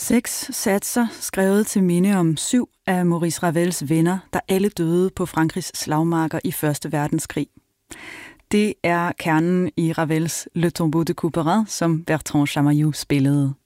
6 satser skrevet til minde om 7 af Maurice Ravels venner, der alle døde på Frankrigs slagmarker i 1. verdenskrig. Det er kernen i Ravels Le Tombeau de Couperin, som Bertrand Chamayou spillede.